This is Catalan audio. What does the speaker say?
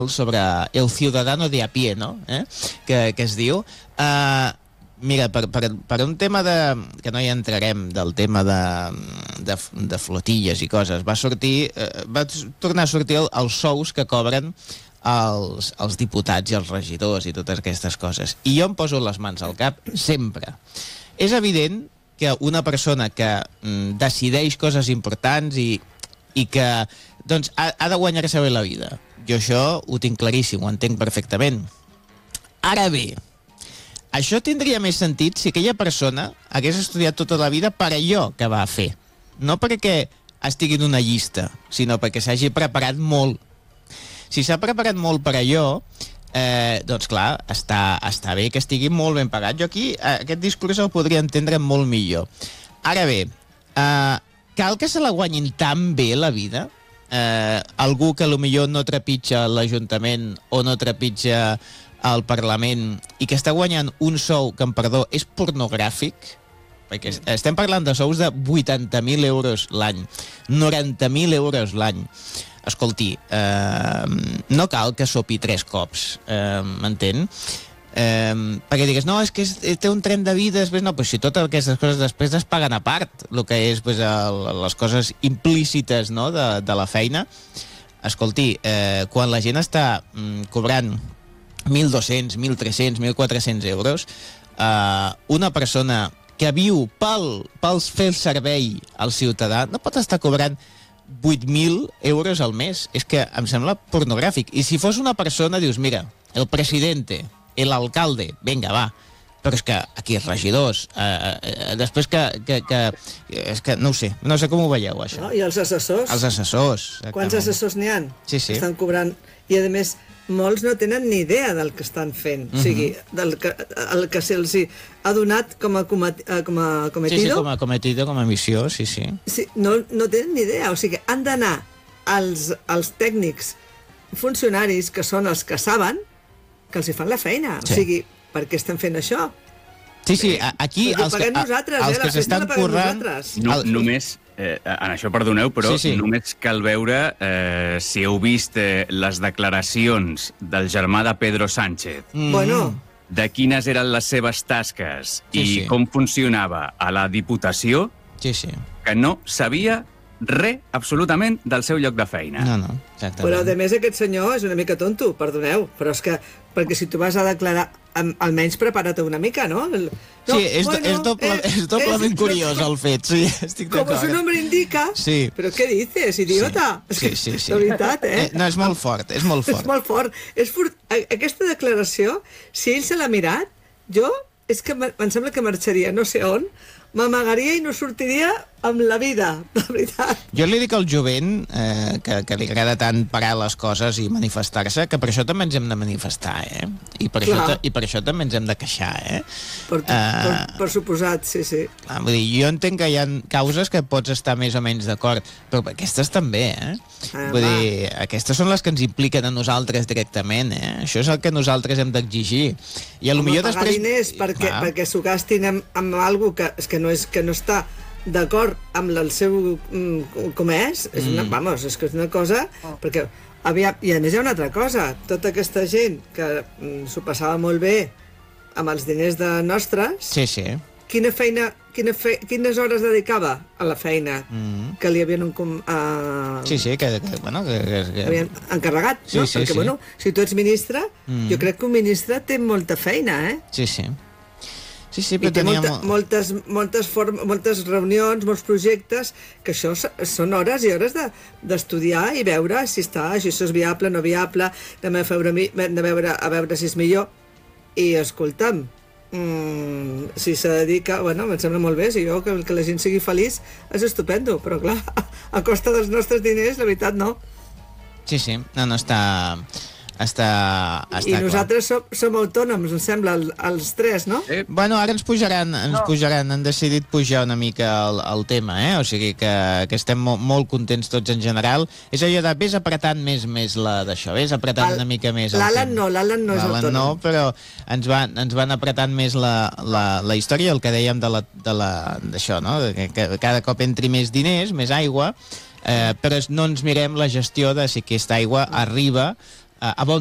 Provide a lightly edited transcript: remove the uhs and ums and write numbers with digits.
sobre el ciudadano de a pie, no? Que es diu. Mira, per un tema que no hi entrarem, del tema de flotilles i coses, va tornar a sortir els sous que cobren els diputats i els regidors i totes aquestes coses. I jo em poso les mans al cap sempre. És evident que una persona que decideix coses importants i que doncs, ha de guanyar-se bé la vida. Jo això ho tinc claríssim, ho entenc perfectament. Ara bé, això tindria més sentit si aquella persona hagués estudiat tota la vida per allò que va fer. No perquè estigui en una llista, sinó perquè s'hagi preparat molt. Si s'ha preparat molt per allò, doncs clar, està bé que estigui molt ben pagat. Jo aquí aquest discurs el podria entendre molt millor. Ara bé, cal que se la guanyin tan bé la vida? Algú que potser no trepitja l'Ajuntament o no trepitja al Parlament i que està guanyant un sou que, amb perdó, és pornogràfic, perquè estem parlant de sous de 80.000 euros l'any, 90.000 euros l'any. Escolti, no cal que sopi 3 cops, m'entén? Perquè digues, no, és que té un tren de vida, després no, doncs si totes aquestes coses després es paguen a part, el que és les coses implícites, no, de la feina. Escolti, quan la gent està cobrant 1.200, 1.300, 1.400 euros, una persona que viu pel fer el servei al ciutadà no pot estar cobrant 8.000 euros al mes. És que em sembla pornogràfic. I si fos una persona, dius, mira, el presidente, l'alcalde, vinga, va. Però és que aquí els regidors, després és que no ho sé, no sé com ho veieu, això. No? I els assessors? Els assessors. Exactament. Quants assessors n'hi ha? Sí, sí. Estan cobrant. I, a més, molts no tenen ni idea del que estan fent. O sigui, el que se'ls ha donat com a cometido. Sí, com a cometido, com a missió, sí. Sí, no tenen ni idea. O sigui, han d'anar els tècnics funcionaris, que són els que saben, que els hi fan la feina. Sí. O sigui, per què estem fent això? Sí, aquí els que s'estan currant... Només, en això perdoneu, però només cal veure si heu vist les declaracions del germà de Pedro Sánchez. Bueno... De quines eren les seves tasques i com funcionava a la Diputació, que no sabia res, absolutament, del seu lloc de feina. No, exactament. Però, a més, aquest senyor és una mica tonto, perdoneu, però és que, perquè si tu vas a declarar, almenys prepara't una mica, no? Sí, és doblement curiós el fet, sí, estic d'acord. Com su nombre indica, però què dices, idiota? Sí. De veritat, No, és molt fort, és molt fort. És molt fort. Aquesta declaració, si ell se l'ha mirat, és que em sembla que marxaria no sé on, m'amagaria i no sortiria amb la vida, de veritat. Jo li dic al jovent que li agrada tant parar les coses i manifestar-se, que per això també ens hem de manifestar, I per això també ens hem de queixar, Per suposat, sí. Vull dir, jo entenc que hi ha causes que pots estar més o menys d'acord, però aquestes també, Vull dir, aquestes són les que ens impliquen a nosaltres directament, Això és el que nosaltres hem d'exigir. I potser pagar diners perquè s'ho gastin amb alguna cosa que no està d'acord amb el seu com és que és una cosa, perquè i a més hi ha una altra cosa, tota aquesta gent que s'ho passava molt bé amb els diners de nostres, quina feina, quines hores dedicava a la feina que li havien havien encarregat, no? Perquè, si tu ets ministre, jo crec que un ministre té molta feina, Sí, però teníem... moltes reunions, molts projectes, que això són hores i hores d'estudiar i veure si això és viable, no viable, de veure si és millor. I, escolta'm, si se dedica... em sembla molt bé, si jo que la gent sigui feliç és estupendo, però clar, a costa dels nostres diners, la veritat, no. Sí, no està... I nosaltres som autònoms, em sembla, els tres, no? Bueno, ara ens pujaran, han decidit pujar una mica el tema, O sigui que estem molt contents tots en general. És allò de vés apretant més d'això, vés apretant una mica més... L'Alan no és autònom. No, però ens van apretant més la història, el que dèiem d'això, no? Que cada cop entri més diners, més aigua, però no ens mirem la gestió de si aquesta aigua arriba a bon